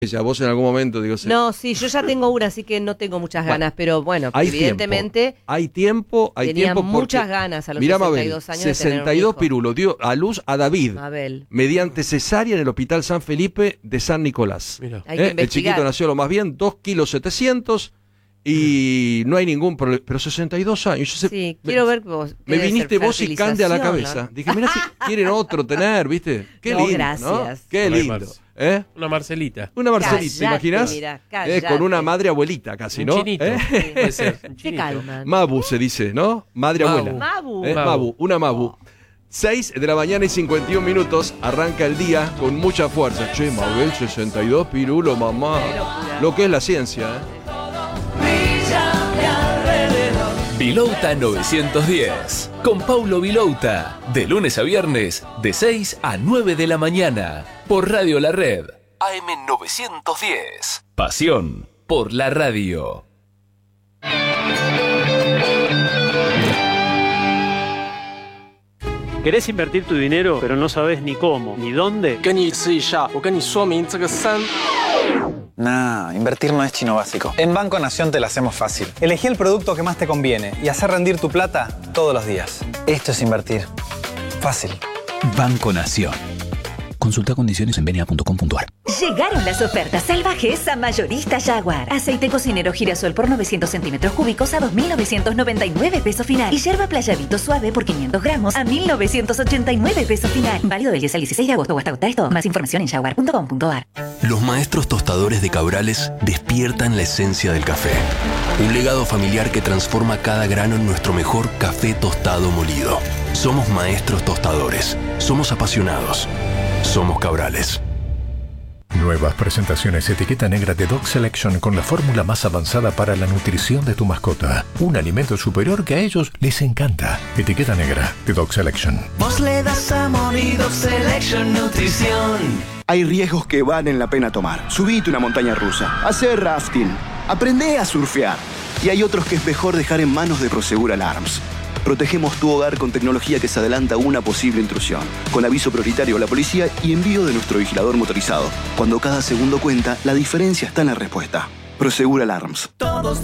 Ya vos en algún momento, digo... No, sí, yo ya tengo una, así que no tengo muchas ganas, pero bueno, evidentemente... Hay tiempo tenía muchas ganas a los 62 años 62 pirulos, dio a luz a David, Mabel, mediante cesárea en el Hospital San Felipe de San Nicolás. El chiquito nació lo más bien, 2,7 kilos, y no hay ningún problema, pero 62 años. Sí, quiero ver vos. Me viniste vos y Cande a la cabeza. ¿No? Dije, mirá si quieren otro tener, ¿viste? Qué lindo, gracias. ¿no? Qué lindo. Una Marcelita. Una Marcelita, ¿te imaginas? Con una madre abuelita casi, ¿no? Un chinito. Puede ser. Se calman. Mabu se dice, ¿no? Madre abuela. Mabu. Una Mabu. 6 de la mañana y 51 minutos, arranca el día con mucha fuerza. Che, Mabel, 62 pirulos, mamá. Lo que es la ciencia, Vilouta 910, con Paulo Vilouta, de lunes a viernes, de 6 a 9 de la mañana, por Radio La Red, AM 910. Pasión por la radio. ¿Querés invertir tu dinero, pero no sabes ni cómo, ni dónde? Nah, invertir no es chino básico. En Banco Nación te lo hacemos fácil. Elegí el producto que más te conviene y hacer rendir tu plata todos los días. Esto es invertir. Fácil. Banco Nación. Consulta condiciones en bna.com.ar. Llegaron las ofertas salvajes a Mayorista Jaguar. Aceite cocinero girasol por 900 centímetros cúbicos a 2.999 pesos final. Y yerba playadito suave por 500 gramos a 1.989 pesos final. Válido del 10 al 16 de agosto o hasta agotar esto. Más información en jaguar.com.ar. Los maestros tostadores de Cabrales despiertan la esencia del café. Un legado familiar que transforma cada grano en nuestro mejor café tostado molido. Somos maestros tostadores. Somos apasionados. Somos Cabrales. Nuevas presentaciones etiqueta negra de Dog Selection con la fórmula más avanzada para la nutrición de tu mascota. Un alimento superior que a ellos les encanta. Etiqueta negra de Dog Selection. Vos le das amor y Dog Selection Nutrición. Hay riesgos que valen la pena tomar. Subite una montaña rusa, hacer rafting, aprende a surfear. Y hay otros que es mejor dejar en manos de Prosegur Alarms. Protegemos tu hogar con tecnología que se adelanta a una posible intrusión, con aviso prioritario a la policía y envío de nuestro vigilador motorizado. Cuando cada segundo cuenta, la diferencia está en la respuesta. Prosegur Alarms. Todos